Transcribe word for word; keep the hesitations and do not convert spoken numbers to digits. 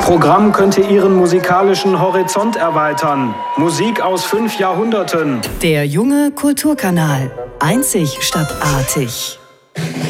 Programm könnte Ihren musikalischen Horizont erweitern. Musik aus fünf Jahrhunderten. Der junge Kulturkanal. Einzig statt artig.